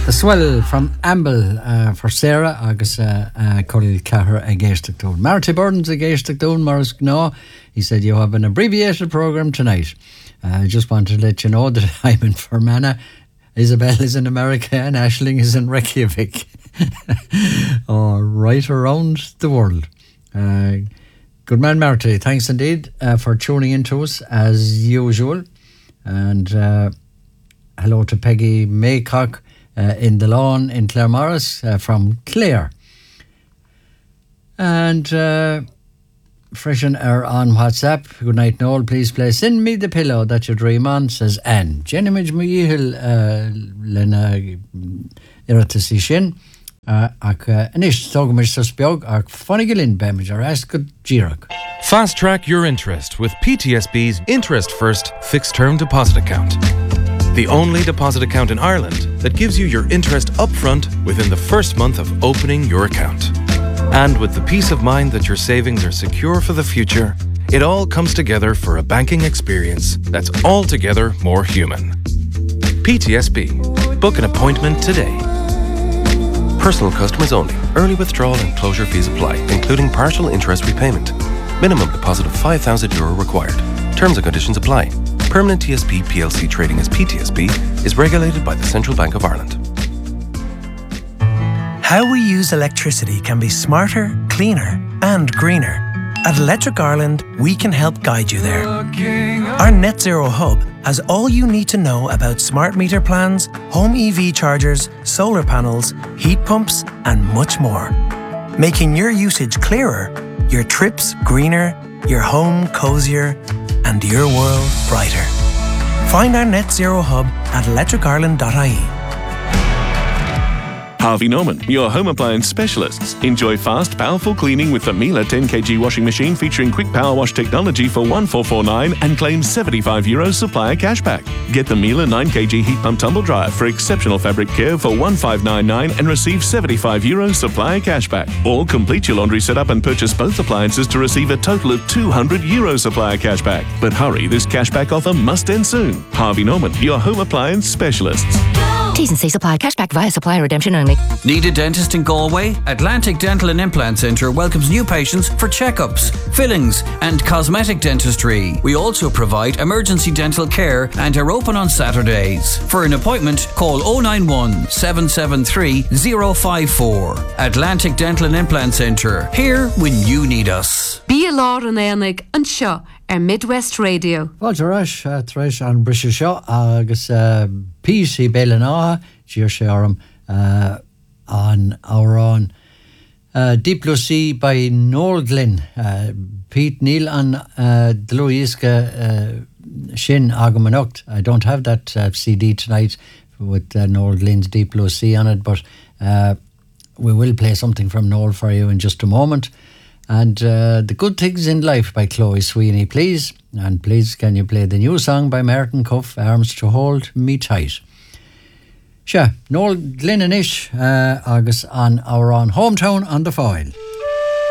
The swell from Amble for Sarah agus Colin Cahar a Geistach Dún. Marty Burns a Geistach Dún, Morris Gnaw. He said you have an abbreviated programme tonight. I just wanted to let you know that I'm in Fermanagh, Isabel is in America and Aisling is in Reykjavik. Right around the world. Good man, Marty. Thanks indeed for tuning in to us as usual. And hello to Peggy Maycock in the lawn in Claremorris from Clare. And freshen are on WhatsApp. Good night, Noel. Please play Send Me the Pillow That You Dream On, says Anne. Jenimage Muyihil Lena Iratasi Shin. Anish Togamish Suspiog, Ark Funigilin Bemage, or Ask Good Jirok. Fast track your interest with PTSB's Interest First Fixed Term Deposit Account. The only deposit account in Ireland that gives you your interest upfront within the first month of opening your account. And with the peace of mind that your savings are secure for the future, it all comes together for a banking experience that's altogether more human. PTSB. Book an appointment today. Personal customers only. Early withdrawal and closure fees apply, including partial interest repayment. Minimum deposit of €5,000 required. Terms and conditions apply. Permanent TSB PLC trading as PTSB is regulated by the Central Bank of Ireland. How we use electricity can be smarter, cleaner and greener. At Electric Ireland, we can help guide you there. Our Net Zero Hub has all you need to know about smart meter plans, home EV chargers, solar panels, heat pumps and much more. Making your usage clearer, your trips greener, your home cosier and your world brighter. Find our Net Zero Hub at electricireland.ie. Harvey Norman, your home appliance specialists. Enjoy fast, powerful cleaning with the Miele 10kg washing machine featuring quick power wash technology for €1,449 and claim €75 supplier cashback. Get the Miele 9kg heat pump tumble dryer for exceptional fabric care for €1,599 and receive €75 supplier cashback. Or complete your laundry setup and purchase both appliances to receive a total of €200 supplier cashback. But hurry, this cashback offer must end soon. Harvey Norman, your home appliance specialists. T's and C's apply. Cashback via supplier redemption only. Need a dentist in Galway? Atlantic Dental and Implant Centre welcomes new patients for checkups, fillings and cosmetic dentistry. We also provide emergency dental care and are open on Saturdays. For an appointment, call 091 773 054. Atlantic Dental and Implant Centre. Here when you need us. Bí Lár an Éanaig an seo Midwest Radio. Walter Ash, Trish an Brisha Shaw, agus PC Belanaha, Gir Sharam on our own. Deep Blue Sea by Noel Glynn. Pete Neal and Dluiska Shin Agamanukt. I don't have that CD tonight with Noel Glynn's Deep Blue Sea on it, but we will play something from Noel for you in just a moment. And The Good Things in Life by Chloe Sweeney, please. And please, can you play the new song by Martin Cuff, Arms to Hold Me Tight. Sure, Noel Glynn and Ish, agus on our own hometown on the foil.